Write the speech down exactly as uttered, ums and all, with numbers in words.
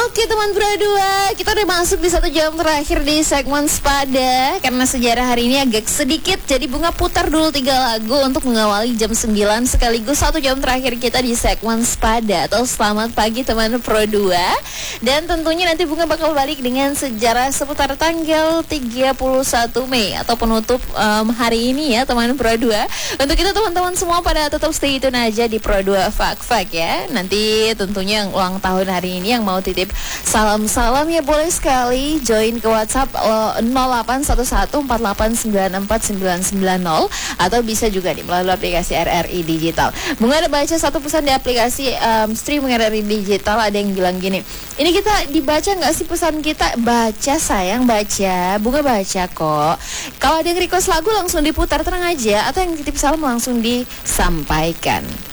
Oke teman berdua, kita udah masuk di satu jam terakhir di segmen Sepada. Karena sejarah hari ini agak sedikit, jadi Bunga putar dulu tiga lagu untuk mengawali jam sembilan sekaligus satu jam terakhir kita di segmen Sepada atau Selamat Pagi Teman Pro dua. Dan tentunya nanti Bunga bakal balik dengan sejarah seputar tanggal tiga puluh satu Mei atau penutup um, hari ini ya teman Pro dua. Untuk itu teman-teman semua pada tetap stay tune aja di Pro dua Fak Fak ya. Nanti tentunya yang ulang tahun hari ini yang mau titip salam-salam ya boleh sekali join ke WhatsApp nol delapan satu satu empat delapan sembilan empat sembilan sembilan nol atau bisa juga di melalui aplikasi R R I Digital. Bunga ada baca satu pesan di aplikasi um, streaming R R I Digital, ada yang bilang gini, ini kita dibaca nggak sih pesan kita? Baca sayang, baca. Bunga baca kok. Kalau ada yang request lagu langsung diputar, tenang aja, atau yang titip salam langsung disampaikan.